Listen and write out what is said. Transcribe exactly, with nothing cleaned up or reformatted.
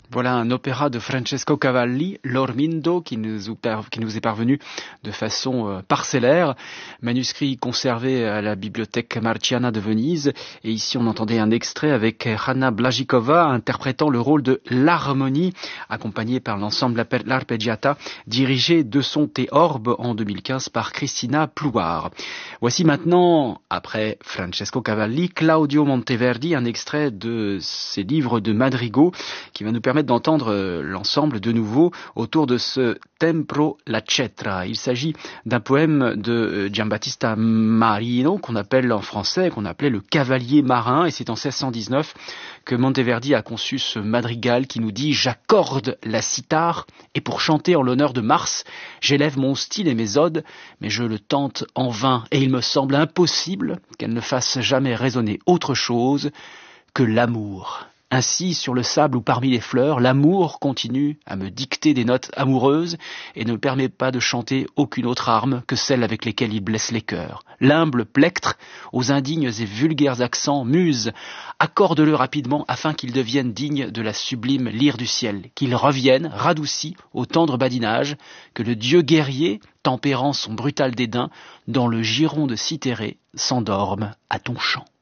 Voilà un opéra de Francesco Cavalli, L'Ormindo, qui nous, qui nous est parvenu de façon euh, parcellaire, manuscrit conservé à la bibliothèque Marciana de Venise. Et ici, on entendait un extrait avec Hanna Blazikova interprétant le rôle de l'harmonie, accompagnée par l'ensemble L'Arpeggiata, dirigé de son Théorbe en deux mille quinze par Christina Plouard. Voici maintenant, après Francesco Cavalli, Claudio Monteverdi, un extrait de ses livres de madrigaux qui va nous permettre d'entendre l'ensemble de nouveau autour de ce Tempro la Cetra. Il s'agit d'un poème de Giambattista Marino qu'on appelle en français, qu'on appelait le Cavalier marin, et c'est en seize cent dix-neuf que Monteverdi a conçu ce madrigal qui nous dit: j'accorde la cithare et pour chanter en l'honneur de Mars, j'élève mon style et mes odes, mais je le tente en vain et il me semble impossible qu'elle ne fasse jamais résonner autre chose que l'amour. Ainsi, sur le sable ou parmi les fleurs, l'amour continue à me dicter des notes amoureuses et ne me permet pas de chanter aucune autre arme que celle avec lesquelles il blesse les cœurs. L'humble plectre, aux indignes et vulgaires accents, muse, accorde-le rapidement afin qu'il devienne digne de la sublime lyre du ciel, qu'il revienne, radouci, au tendre badinage, que le dieu guerrier, tempérant son brutal dédain, dans le giron de Cythérée, s'endorme à ton chant.